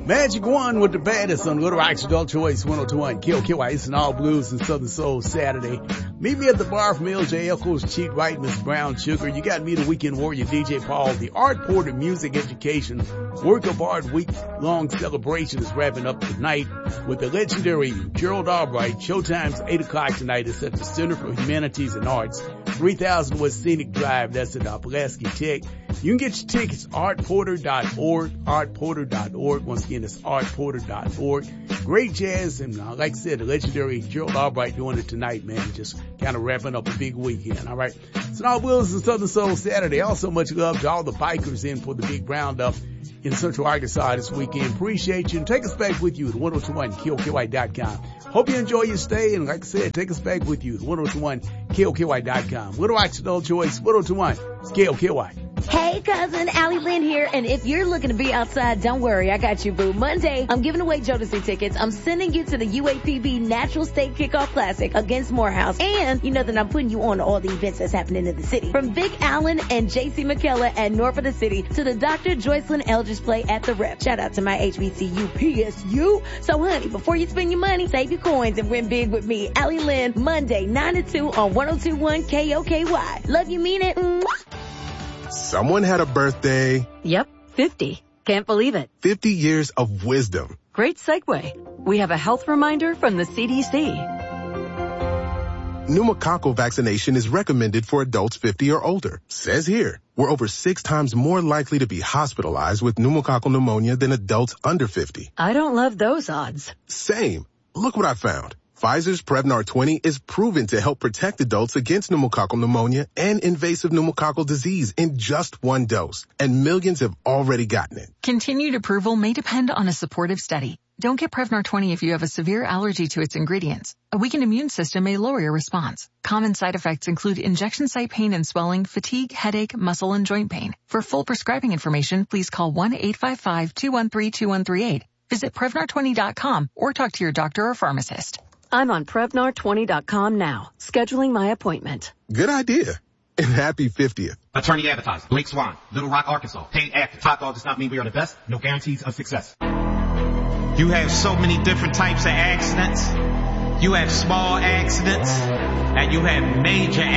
Magic One with the baddest on Little Rock's Adult Choice 102.1 KOKY. It's an all blues and southern soul Saturday. Meet me at the bar from LJ Echoes, Cheat Right, Miss Brown Sugar. You got me, the weekend warrior, DJ Paul. The Art Porter Music Education Work of Art week-long celebration is wrapping up tonight with the legendary Gerald Albright. Showtime's 8 o'clock tonight. It's at the Center for Humanities and Arts, 3000 West Scenic Drive. That's at Pulaski Tech. You can get your tickets, artporter.org, artporter.org. Once again, it's artporter.org. Great jazz, and like I said, the legendary Gerald Albright doing it tonight, man. Just kind of wrapping up a big weekend, all right? It's an all blues and southern soul Saturday. Also, much love to all the bikers in for the big roundup in Central Arkansas this weekend. Appreciate you, and take us back with you at 1021KOKY.com. Hope you enjoy your stay, and like I said, take us back with you at 1021KOKY.com. Little Rock's Adult Choice 1021 KOKY. Hey, cousin, Allie Lynn here, and if you're looking to be outside, don't worry, I got you, boo. Monday, I'm giving away Jodeci tickets. I'm sending you to the UAPB Natural State Kickoff Classic against Morehouse, and you know that I'm putting you on to all the events that's happening in the city. From Vic Allen and JC McKellar at North of the City to the Dr. Joycelyn Eldridge play at the Rep. Shout out to my HBCU PSU. So, honey, before you spend your money, save your coins and win big with me, Allie Lynn, Monday, 9 to 2 on 1021 KOKY. Love you, mean it. Mwah. Someone had a birthday. Yep, 50. Can't believe it. 50 years of wisdom. Great segue. We have a health reminder from the CDC. Pneumococcal vaccination is recommended for adults 50 or older. Says here, we're over 6 times more likely to be hospitalized with pneumococcal pneumonia than adults under 50. I don't love those odds. Same. Look what I found. Pfizer's Prevnar 20 is proven to help protect adults against pneumococcal pneumonia and invasive pneumococcal disease in just 1 dose. And millions have already gotten it. Continued approval may depend on a supportive study. Don't get Prevnar 20 if you have a severe allergy to its ingredients. A weakened immune system may lower your response. Common side effects include injection site pain and swelling, fatigue, headache, muscle, and joint pain. For full prescribing information, please call 1-855-213-2138. Visit Prevnar20.com or talk to your doctor or pharmacist. I'm on Prevnar20.com now, scheduling my appointment. Good idea. And happy 50th. Attorney advertiser, Blake Swan, Little Rock, Arkansas. Paid actor. Top dog does not mean we are the best. No guarantees of success. You have so many different types of accidents. You have small accidents, and you have major